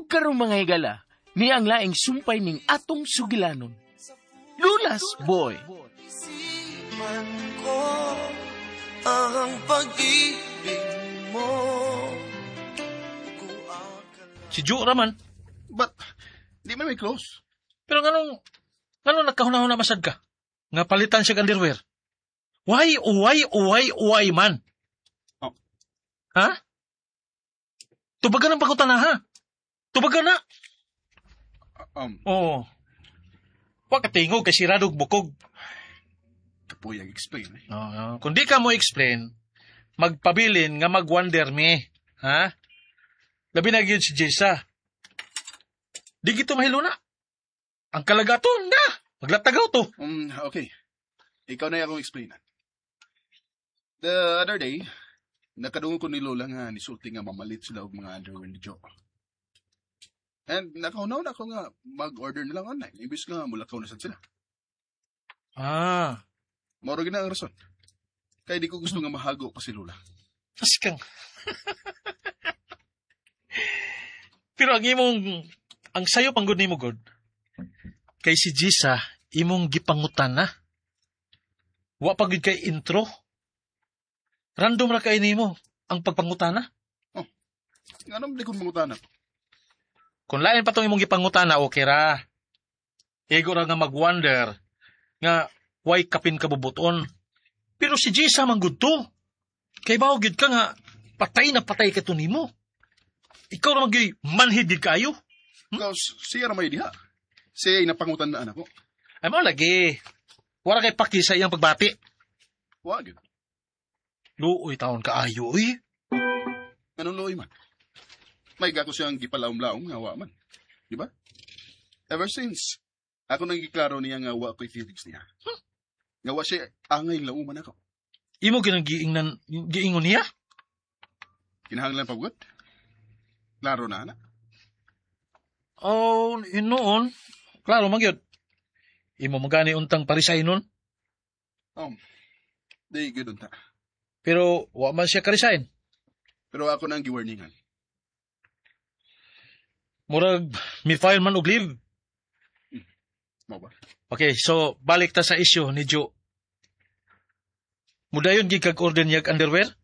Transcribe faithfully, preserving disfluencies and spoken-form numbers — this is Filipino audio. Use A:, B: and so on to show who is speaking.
A: ug karong mga higala, ni ang laing sumpay ning atong sugilanon. Lulas, boy!
B: Isipan ko ang pag-ibig mo.
C: Si Ju raman.
D: But, di man may close.
C: Pero nganong, nganong nagkahunahon na masad ka? Nga palitan siya underwear. Why, why, why, why man?
D: Oh.
C: Ha? Tubagan ang pagutan na, ha? Tubagan na.
D: Um,
C: Oo. Huwag katingog kay siradog bukog.
D: Kapuyag explain eh.
C: Oo. Kung di ka mo explain, magpabilin nga mag-wonder me. Ha? Labi na yun si Jessa. Di gito mahilo na. Ang kalagaton na. Maglatagaw to.
D: Um, okay. Ikaw na akong explain. The other day, nakadungog ko ni Lola nga nisulti nga mamalit sila og mga underwear ni Joe. And nakaunaw na ako nga mag-order nilang online. Ibis nga mulakaw na sad sila.
C: Ah.
D: Moro gina ang rason. Kaya di ko gusto nga mahago pa si Lola.
C: Askang. Pero ang imong, ang sayo panggod ni mo, God, kay si Jisa, imong gipangutan na. Wa pagid kay intro. Random ra kay nimo ang pagpangutana.
D: Oh. Nga naman di ko mangutana.
C: Kung lain pa tong imong gipangutana, okay ra. Ego ra nga mag-wonder nga why kapin kabubuton. Pero si Jisa manggod to. Kay bawo gid ka nga patay na patay ka to nimo. Ikaw ra magi manhid gid kayo.
D: Hmm? Ikaw, siya ra may diha. Siya ay napangutan na anak ko.
C: Ay mo lagi. Wala kay paki sa iyang pagbati.
D: Wag.
C: Luoy taon kaayo, eh.
D: Anong luoy man? May gato siyang gipalaom-laom nga wa man. Di ba? Ever since, ako nang giklaro niya nga wa ko'y feelings niya. Huh? Nga wa siya angay lauman ako.
C: Imo ginang giingnan, giingon niya?
D: Kinahanglan pagod? Klaro na, anak.
C: Oh, inoon. Klaro, magyod. Imo magani untang parisay nun.
D: Um, di good unta.
C: Pero, wa man siya karisayin.
D: Pero ako nang giwarningan.
C: Murag, mi file man og leave.
D: Hmm. Mo ba?
C: Okay, so, balik ta sa issue ni Jo. Mudayon gigag order niya underwear?